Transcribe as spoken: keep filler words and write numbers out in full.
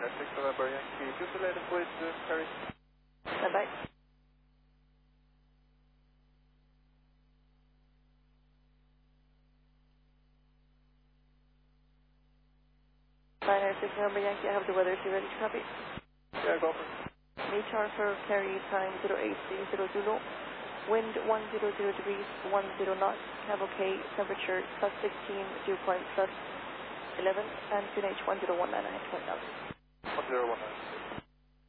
six November Yankee, fuselated with uh, Paris. Stand by. Binary six November Yankee, I have the weather, is you ready to copy? Yeah, go for it. Me transfer, carry time zero eight three zero Zulu, wind one hundred degrees, ten knots, cavalcade, temperature plus sixteen, dew point plus eleven, and Q N H one zero one nine nine point nine. one zero one nine.